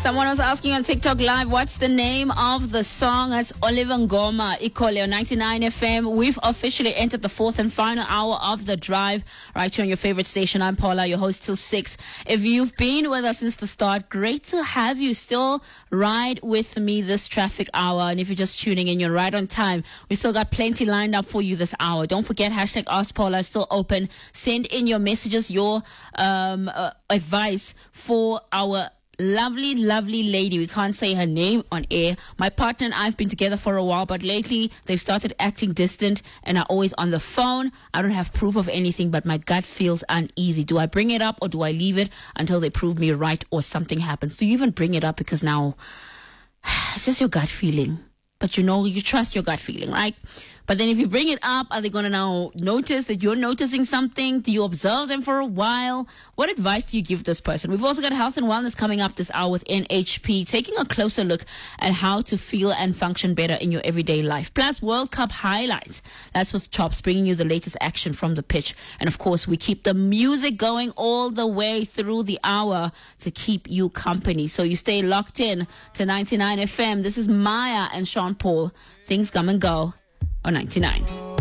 Someone was asking on TikTok Live, what's the name of the song? That's Oliver Ngoma, Ikole on 99 FM. We've officially entered the fourth and final hour of the drive right here on your favorite station. I'm Paula, your host till 6. If you've been with us since the start, great to have you still ride with me this traffic hour. And if you're just tuning in, you're right on time. We still got plenty lined up for you this hour. Don't forget, hashtag Ask Paula is still open. Send in your messages, your advice for our lovely lady. We can't say her name on air. My partner and I have been together for a while, but lately they've started acting distant and are always on the phone. I don't have proof of anything, but my gut feels uneasy. Do I bring it up or do I leave it until they prove me right or something happens? Do you even bring it up? Because now it's just your gut feeling. But you know, you trust your gut feeling, right? But then if you bring it up, are they going to now notice that you're noticing something? Do you observe them for a while? What advice do you give this person? We've also got health and wellness coming up this hour with NHP, taking a closer look at how to feel and function better in your everyday life. Plus World Cup highlights. That's with Chops, bringing you the latest action from the pitch. And of course, we keep the music going all the way through the hour to keep you company. So you stay locked in to 99 FM. This is Maya and Sean Paul. Things come and go on 99.